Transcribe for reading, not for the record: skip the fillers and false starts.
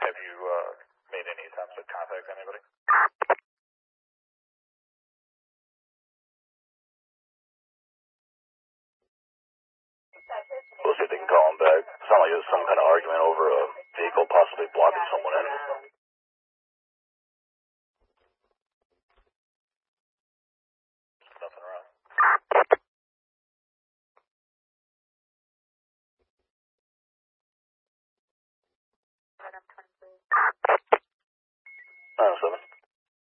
Have you made any attempts to contact anybody? We'll see if they can call him back. Sounds like there's some kind of argument over a vehicle possibly blocking someone in. Nothing around. Right up 23.